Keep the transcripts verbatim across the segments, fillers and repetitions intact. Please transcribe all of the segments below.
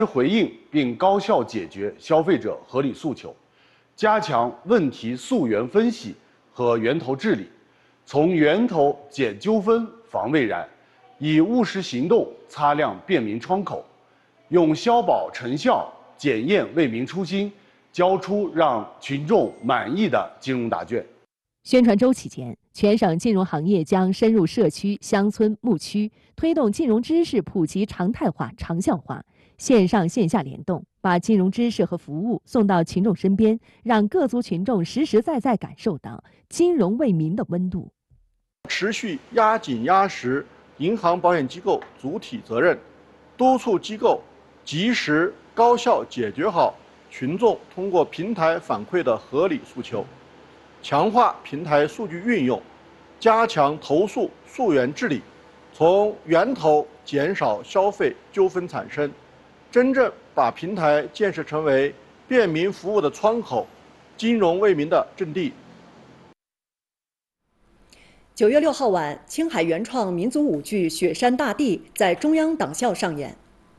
回应并高效解决消费者合理诉求，加强问题溯源分析和源头治理，从源头解纠纷、防未然，以务实行动擦亮便民窗口，用消保成效检验为民初心，交出让群众满意的金融答卷。 宣传周期间，全省金融行业将深入社区、乡村、牧区，推动金融知识普及常态化、长效化，线上线下联动，把金融知识和服务送到群众身边，让各族群众实实在在感受到金融为民的温度。 持续压紧压实银行保险机构主体责任，督促机构及时高效解决好群众通过平台反馈的合理诉求，强化平台数据运用，加强投诉溯源治理，从源头减少消费纠纷产生，真正把平台建设成为便民服务的窗口，金融为民的阵地。 九月六号晚，青海原创民族舞剧《雪山大地》在中央党校上演。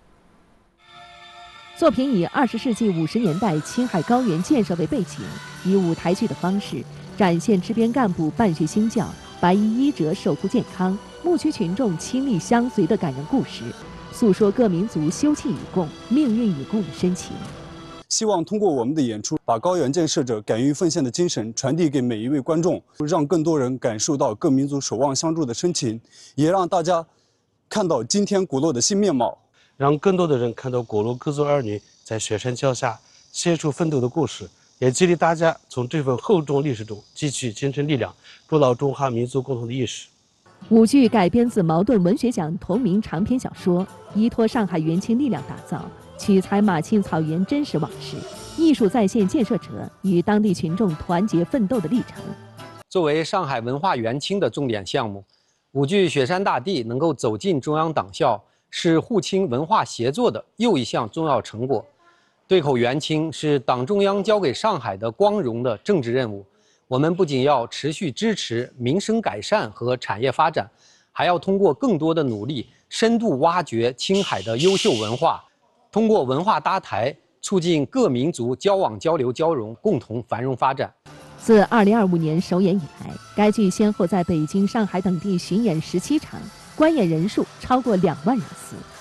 作品以二十世纪五十年代青海高原建设为背景，以舞台剧的方式展现支边干部办学兴教、白衣医者守护健康、牧区群众亲力相随的感人故事，诉说各民族休戚与共、命运与共的深情。 希望通过我们的演出，把高原建设者敢于奉献的精神传递给每一位观众，让更多人感受到各民族守望相助的深情，也让大家看到今天果洛的新面貌， 让更多的人看到果洛各族儿女在雪山脚下携手奋斗的故事，也激励大家从这份厚重历史中汲取精神力量，筑牢中华民族共同的意识。 舞剧改编自茅盾文学奖同名长篇小说，依托上海元清力量打造，取材马庆草原真实往事，艺术再现建设者与当地群众团结奋斗的历程。 作为上海文化元清的重点项目，舞剧《雪山大地》能够走进中央党校，是沪青文化协作的又一项重要成果。对口元清是党中央交给上海的光荣的政治任务。我们不仅要持续支持民生改善和产业发展，还要通过更多的努力，深度挖掘青海的优秀文化，通过文化搭台，促进各民族交往交流交融，共同繁荣发展。 自二零二五年首演以来，该剧先后在北京、上海等地巡演十七场，观演人数超过两万人次。